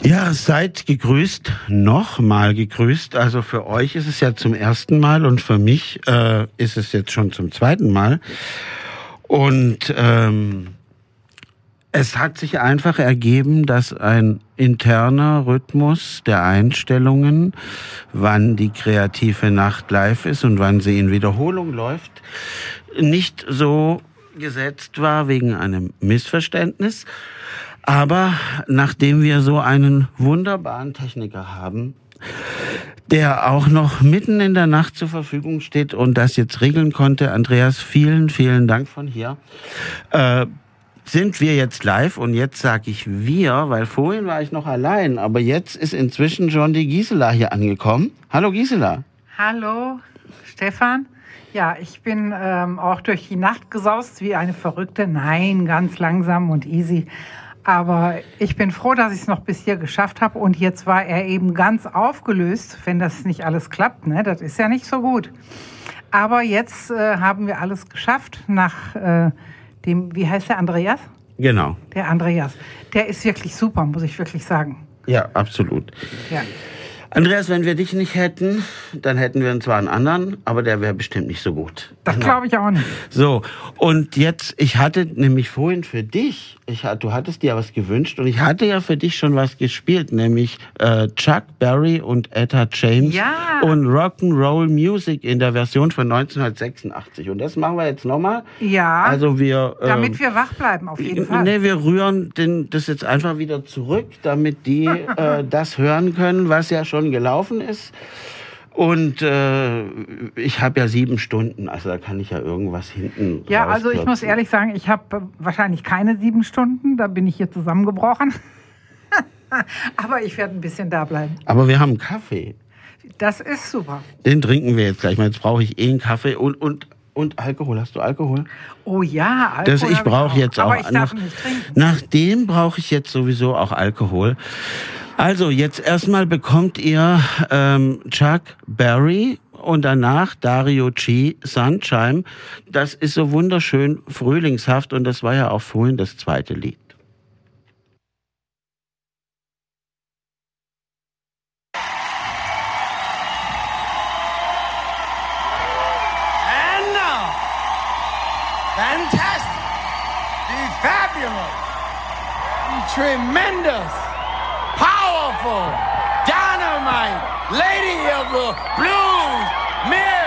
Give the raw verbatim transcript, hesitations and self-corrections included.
Ja, seid gegrüßt, nochmal gegrüßt. Also für euch ist es ja zum ersten Mal und für mich äh, ist es jetzt schon zum zweiten Mal. Und ähm, es hat sich einfach ergeben, dass ein interner Rhythmus der Einstellungen, wann die kreative Nacht live ist und wann sie in Wiederholung läuft, nicht so gesetzt war wegen einem Missverständnis. Aber nachdem wir so einen wunderbaren Techniker haben, der auch noch mitten in der Nacht zur Verfügung steht und das jetzt regeln konnte, Andreas, vielen, vielen Dank von hier, äh, sind wir jetzt live. Und jetzt sage ich wir, weil vorhin war ich noch allein, aber jetzt ist inzwischen schon die Gisela hier angekommen. Hallo Gisela. Hallo Stefan. Ja, ich bin ähm, auch durch die Nacht gesaust wie eine Verrückte. Nein, ganz langsam und easy. Aber ich bin froh, dass ich es noch bis hier geschafft habe. Und jetzt war er eben ganz aufgelöst, wenn das nicht alles klappt. Ne? Das ist ja nicht so gut. Aber jetzt äh, haben wir alles geschafft nach äh, dem, wie heißt der, Andreas? Genau. Der Andreas. Der ist wirklich super, muss ich wirklich sagen. Ja, absolut. Ja. Andreas, wenn wir dich nicht hätten, dann hätten wir zwar einen anderen, aber der wäre bestimmt nicht so gut. Das glaube ich auch nicht. So, und jetzt, ich hatte nämlich vorhin für dich, ich, du hattest dir was gewünscht und ich hatte ja für dich schon was gespielt, nämlich äh, Chuck Berry und Etta James ja. und Rock'n'Roll Music in der Version von neunzehnhundertsechsundachtzig. Und das machen wir jetzt nochmal. Ja, also wir, äh, damit wir wach bleiben, auf jeden Fall. Nee, wir rühren den, das jetzt einfach wieder zurück, damit die äh, das hören können, was ja schon gelaufen ist. Und äh, ich habe ja sieben Stunden, also da kann ich ja irgendwas hinten Ja, also ich muss ehrlich sagen, ich habe wahrscheinlich keine sieben Stunden, da bin ich hier zusammengebrochen. Aber ich werde ein bisschen da bleiben. Aber wir haben Kaffee. Das ist super. Den trinken wir jetzt gleich mal. Jetzt brauche ich eh einen Kaffee und, und, und Alkohol. Hast du Alkohol? Oh ja, Alkohol. Das ich brauche jetzt auch. Aber ich darf nach, nicht trinken. Nach dem brauche ich jetzt sowieso auch Alkohol. Also, jetzt erstmal bekommt ihr ähm, Chuck Berry und danach Dario G. Sunshine. Das ist so wunderschön frühlingshaft und das war ja auch vorhin das zweite Lied. And now, fantastic, the fabulous, the tremendous, powerful, dynamite, lady of the blues, Miss